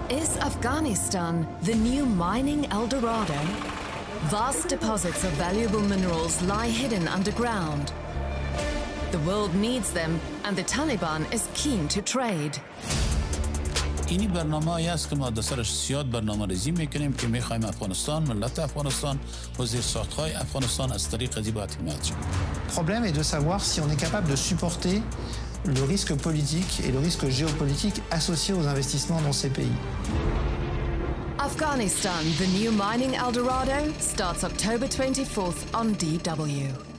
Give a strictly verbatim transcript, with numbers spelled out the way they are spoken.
Is Afghanistan the new mining El Dorado? Vast deposits of valuable minerals lie hidden underground. The world needs them, and the Taliban is keen to trade. اینی برنامه‌ای است که ما در سرش زیاد برنامه‌ریزی می‌کنیم که می‌خوایم افغانستان، ملت افغانستان و زیرساخت‌های افغانستان از طریق زیبا حمایت شود. Le problème est de savoir si on est capable de supporter le risque politique et le risque géopolitique associé aux investissements dans ces pays. Afghanistan, the new mining El Dorado, starts October twenty-fourth on D W.